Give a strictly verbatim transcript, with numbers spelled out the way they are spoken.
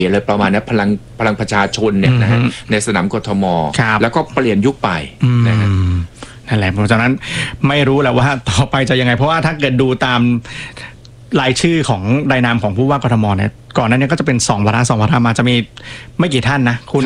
อะไรประมาณนั้นพลังพลังประชาชนเนี่ยนะฮะในสนามกทมแล้วก็เปลี่ยนยุคไปนะฮะนั่นแหละเพราะฉะนั้นไม่รู้แหละว่าต่อไปจะยังไงเพราะว่าถ้าเกิดดูตามรายชื่อของรายนามของผู้ว่ากทมเนี่ยก่อนหน้านี้ก็จะเป็นสองวาระสองวาระมาจะมีไม่กี่ท่านนะคุณ